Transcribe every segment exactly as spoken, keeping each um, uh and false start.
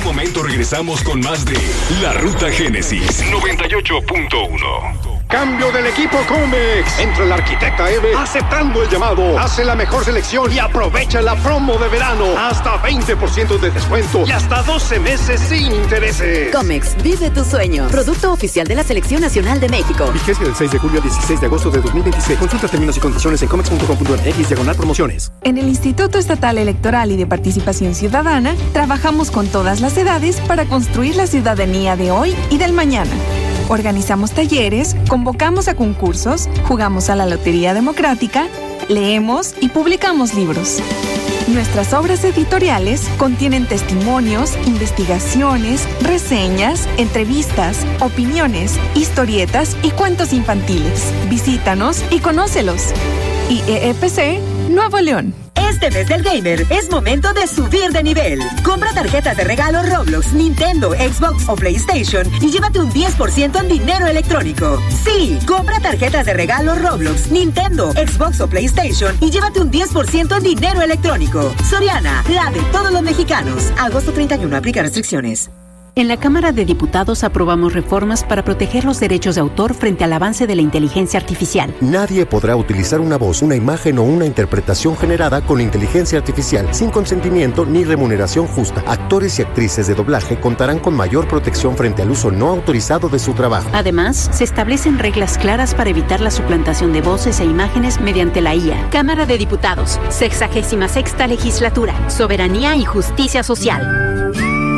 momento regresamos con más de La Ruta Génesis noventa y ocho punto uno. Cambio del equipo Comex. Entra el arquitecta Eve aceptando el llamado. Hace la mejor selección y aprovecha la promo de verano. Hasta veinte por ciento de descuento y hasta doce meses sin intereses. Comex, vive tu sueño. Producto oficial de la Selección Nacional de México. Vigencia del seis de julio al dieciséis de agosto de dos mil veintiséis. Consulta términos y condiciones en comex punto com punto m x diagonal promociones. En el Instituto Estatal Electoral y de Participación Ciudadana, trabajamos con todas las edades para construir la ciudadanía de hoy y del mañana. Organizamos talleres, convocamos a concursos, jugamos a la Lotería Democrática, leemos y publicamos libros. Nuestras obras editoriales contienen testimonios, investigaciones, reseñas, entrevistas, opiniones, historietas y cuentos infantiles. Visítanos y conócelos. I E E P C, Nuevo León. Este mes del gamer es momento de subir de nivel. Compra tarjetas de regalo Roblox, Nintendo, Xbox o PlayStation y llévate un diez por ciento en dinero electrónico. Sí, compra tarjetas de regalo Roblox, Nintendo, Xbox o PlayStation y llévate un diez por ciento en dinero electrónico. Soriana, la de todos los mexicanos. Agosto treinta y uno, aplica restricciones. En la Cámara de Diputados aprobamos reformas para proteger los derechos de autor frente al avance de la inteligencia artificial. Nadie podrá utilizar una voz, una imagen o una interpretación generada con inteligencia artificial sin consentimiento ni remuneración justa. Actores y actrices de doblaje contarán con mayor protección frente al uso no autorizado de su trabajo. Además, se establecen reglas claras para evitar la suplantación de voces e imágenes mediante la I A. Cámara de Diputados, sexagésima sexta legislatura, soberanía y justicia social.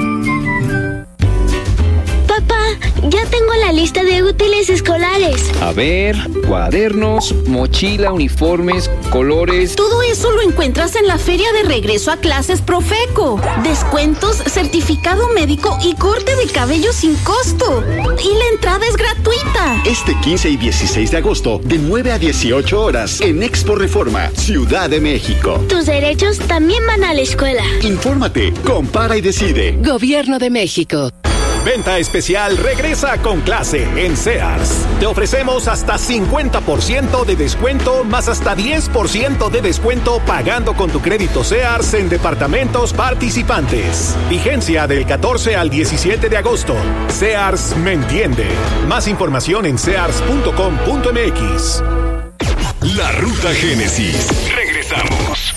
Ya tengo la lista de útiles escolares. A ver, cuadernos, mochila, uniformes, colores. Todo eso lo encuentras en la feria de regreso a clases Profeco. Descuentos, certificado médico y corte de cabello sin costo. Y la entrada es gratuita. Este quince y dieciséis de agosto, de nueve a dieciocho horas, en Expo Reforma, Ciudad de México. Tus derechos también van a la escuela. Infórmate, compara y decide. Gobierno de México. Venta especial regresa con clase en Sears. Te ofrecemos hasta cincuenta por ciento de descuento más hasta diez por ciento de descuento pagando con tu crédito Sears en departamentos participantes. Vigencia del catorce al diecisiete de agosto. Sears me entiende. Más información en sears punto com punto m x. La Ruta Génesis. Regresamos.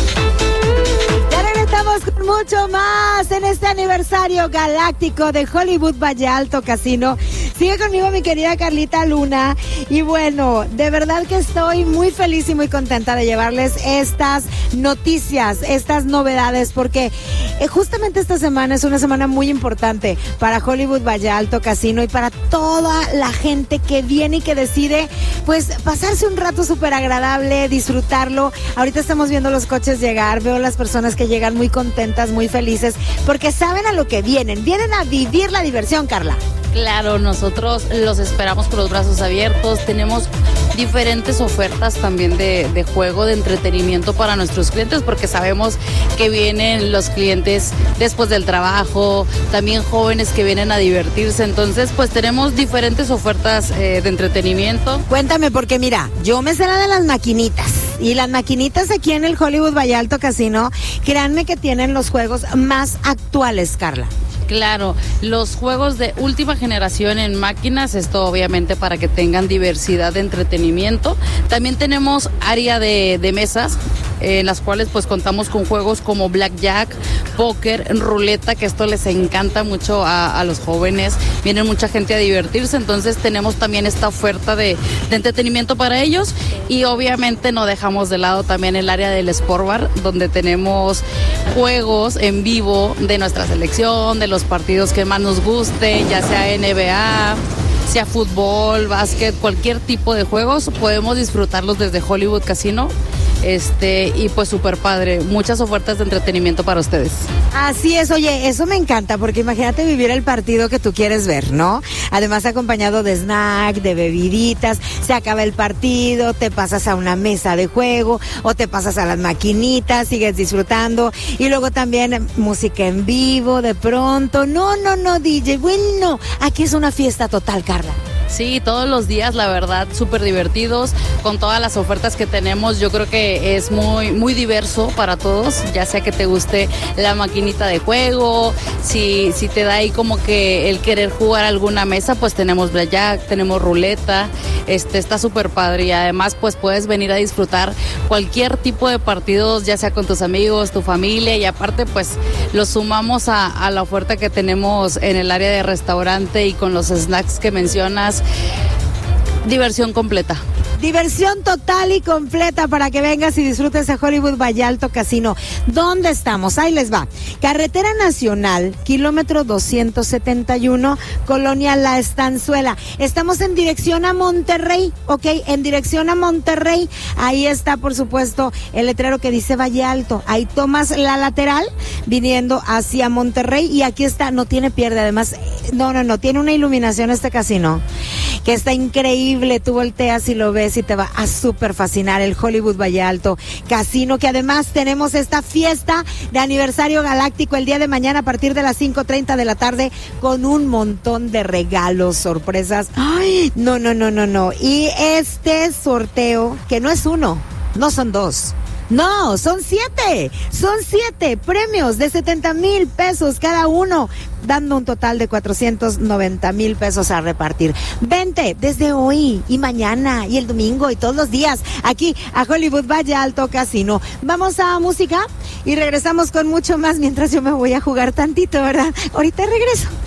Estamos con mucho más en este aniversario galáctico de Hollywood Valle Alto Casino. Sigue conmigo mi querida Carlita Luna. Y bueno, de verdad que estoy muy feliz y muy contenta de llevarles estas noticias, estas novedades, porque justamente esta semana es una semana muy importante para Hollywood Valle Alto Casino y para toda la gente que viene y que decide pues pasarse un rato súper agradable, disfrutarlo. Ahorita estamos viendo los coches llegar, veo las personas que llegan muy contentas, muy felices, porque saben a lo que vienen, vienen a vivir la diversión, Carla. Claro, nosotros los esperamos con los brazos abiertos, tenemos diferentes ofertas también de, de juego, de entretenimiento para nuestros clientes, porque sabemos que vienen los clientes después del trabajo, también jóvenes que vienen a divertirse, entonces pues tenemos diferentes ofertas eh, de entretenimiento. Cuéntame, porque mira, yo me sé la de las maquinitas, y las maquinitas aquí en el Hollywood Valle Alto Casino, créanme que tienen los juegos más actuales, Carla. Claro, los juegos de última generación en máquinas, esto obviamente para que tengan diversidad de entretenimiento. También tenemos área de, de mesas, eh, en las cuales pues contamos con juegos como blackjack, póker, ruleta, que esto les encanta mucho a, a los jóvenes. Viene mucha gente a divertirse, entonces tenemos también esta oferta de, de entretenimiento para ellos. Y obviamente no dejamos de lado también el área del Sport Bar, donde tenemos juegos en vivo de nuestra selección, de los partidos que más nos guste, ya sea N B A, sea fútbol, básquet, cualquier tipo de juegos, podemos disfrutarlos desde Hollywood Casino. Este, y pues súper padre, muchas ofertas de entretenimiento para ustedes. Así es, oye, eso me encanta, porque imagínate vivir el partido que tú quieres ver, ¿no? Además acompañado de snack, de bebiditas, se acaba el partido, te pasas a una mesa de juego, o te pasas a las maquinitas, sigues disfrutando, y luego también música en vivo, de pronto, no, no, no, D J, bueno, aquí es una fiesta total, Carla. Sí, todos los días, la verdad, súper divertidos, con todas las ofertas que tenemos. Yo creo que es muy, muy diverso para todos, ya sea que te guste la maquinita de juego, si, si te da ahí como que el querer jugar alguna mesa, pues tenemos blackjack, tenemos ruleta, este está súper padre y además pues puedes venir a disfrutar cualquier tipo de partidos, ya sea con tus amigos, tu familia, y aparte pues lo sumamos a, a la oferta que tenemos en el área de restaurante y con los snacks que mencionas. Diversión completa. Diversión total y completa para que vengas y disfrutes de Hollywood Valle Alto Casino. ¿Dónde estamos? Ahí les va. Carretera Nacional, kilómetro doscientos setenta y uno, Colonia La Estanzuela. Estamos en dirección a Monterrey, ¿ok? En dirección a Monterrey. Ahí está, por supuesto, el letrero que dice Valle Alto. Ahí tomas la lateral viniendo hacia Monterrey y aquí está, no tiene pierde. Además, no, no, no, tiene una iluminación este casino que está increíble. Tú volteas y lo ves y te va a súper fascinar el Hollywood Valle Alto Casino, que además tenemos esta fiesta de aniversario galáctico el día de mañana a partir de las cinco treinta de la tarde con un montón de regalos, sorpresas. Ay, no, no, no, no, no. Y este sorteo, que no es uno, no son dos. No, son siete, son siete premios de setenta mil pesos cada uno, dando un total de cuatrocientos noventa mil pesos a repartir. Vente desde hoy y mañana y el domingo y todos los días aquí a Hollywood Valle Alto Casino. Vamos a música y regresamos con mucho más mientras yo me voy a jugar tantito, ¿verdad? Ahorita regreso.